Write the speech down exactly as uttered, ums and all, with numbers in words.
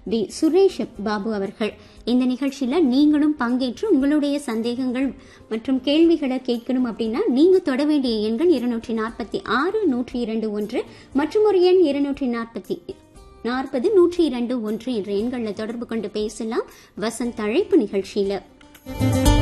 D Suresh Babu அவர்கள். இந்த நிகழ்ச்சியில நீங்களும் பங்கேற்று உங்களுடைய சந்தேகங்கள் மற்றும் கேள்விகளை கேட்கணும் அப்படின்னா நீங்க தொட வேண்டிய எண்கள் இருநூற்றி நாற்பத்தி ஆறு நூற்றி இரண்டு ஒன்று மற்றும் ஒரு எண் இருநூற்றி நாற்பத்தி நாற்பது நூற்றி இரண்டு ஒன்று என்ற எண்களில் தொடர்பு கொண்டு பேசலாம் வசந்த் அழைப்பு நிகழ்ச்சியில.